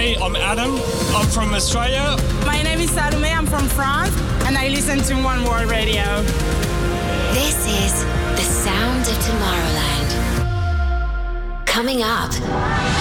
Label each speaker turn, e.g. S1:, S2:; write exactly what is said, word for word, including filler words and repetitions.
S1: Hey, I'm Adam. I'm from Australia.
S2: My name is Salome. I'm from France, and I listen to One World Radio.
S3: This is the sound of Tomorrowland. Coming up.